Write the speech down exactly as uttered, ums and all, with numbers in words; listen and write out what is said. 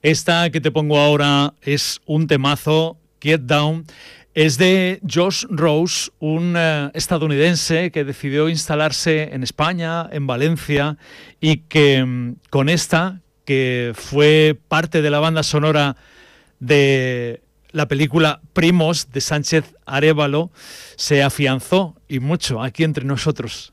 Esta que te pongo ahora es un temazo, Get Down. Es de Josh Rose, un uh, estadounidense que decidió instalarse en España, en Valencia, y que um, con esta, que fue parte de la banda sonora de la película Primos de Sánchez Arévalo, se afianzó y mucho aquí entre nosotros.